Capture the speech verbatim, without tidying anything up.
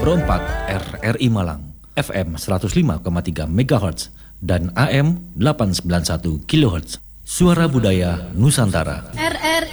Seperempat R R I Malang, F M seratus lima koma tiga megahertz dan A M delapan ratus sembilan puluh satu kilohertz. Suara Budaya Nusantara. R R